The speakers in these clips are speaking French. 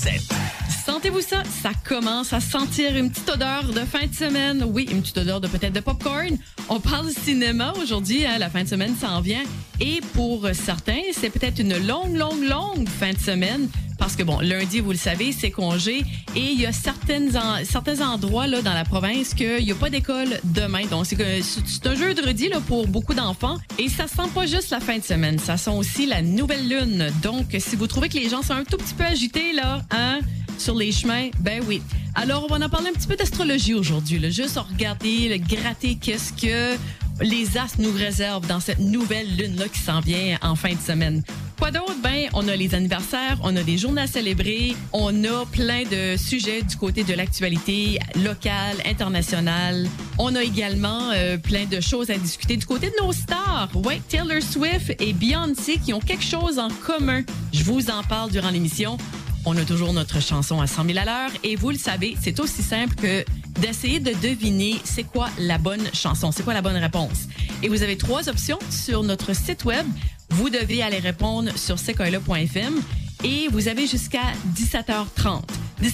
Sentez-vous ça? Ça commence à sentir une petite odeur de fin de semaine. Oui, une petite odeur de peut-être de popcorn. On parle cinéma aujourd'hui, hein, la fin de semaine s'en vient. Et pour certains, c'est peut-être une longue fin de semaine. Parce que, bon, lundi, vous le savez, c'est congé. Et il y a certains endroits là dans la province qu'il n'y a pas d'école demain. Donc, c'est un jeudi là, pour beaucoup d'enfants. Et ça sent pas juste la fin de semaine. Ça sent aussi la nouvelle lune. Donc, si vous trouvez que les gens sont un tout petit peu agités, là, hein, sur les chemins, ben oui. Alors, on va en parler un petit peu d'astrologie aujourd'hui. Là. Juste regarder, gratter qu'est-ce que les astres nous réservent dans cette nouvelle lune-là qui s'en vient en fin de semaine. Quoi d'autre? Ben, on a les anniversaires, on a des journées à célébrer, on a plein de sujets du côté de l'actualité locale, internationale. On a également plein de choses à discuter du côté de nos stars. Ouais, Taylor Swift et Beyoncé qui ont quelque chose en commun. Je vous en parle durant l'émission. On a toujours notre chanson à 100 000 à l'heure et vous le savez, c'est aussi simple que d'essayer de deviner c'est quoi la bonne chanson, c'est quoi la bonne réponse. Et vous avez 3 options sur notre site web. Vous devez aller répondre sur ckoila.fm et vous avez jusqu'à 17h30.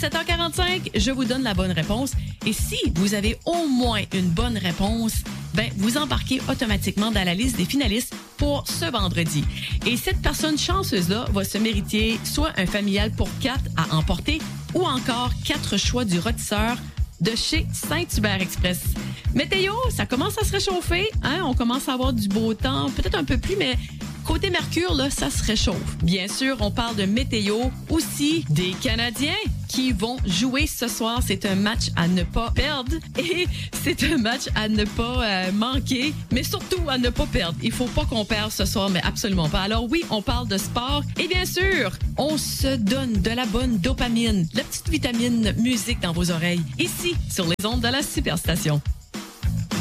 17h45, je vous donne la bonne réponse. Et si vous avez au moins une bonne réponse, ben vous embarquez automatiquement dans la liste des finalistes pour ce vendredi. Et cette personne chanceuse-là va se mériter soit un familial pour 4 à emporter ou encore 4 choix du rôtisseur de chez Saint-Hubert Express. Météo, ça commence à se réchauffer. Hein? On commence à avoir du beau temps, peut-être un peu plus, mais côté Mercure, là, ça se réchauffe. Bien sûr, on parle de météo, aussi des Canadiens qui vont jouer ce soir. C'est un match à ne pas perdre et c'est un match à ne pas manquer, mais surtout à ne pas perdre. Il faut pas qu'on perde ce soir, mais absolument pas. Alors oui, on parle de sport et bien sûr, on se donne de la bonne dopamine, la petite vitamine musique dans vos oreilles, ici, sur les ondes de la Superstation.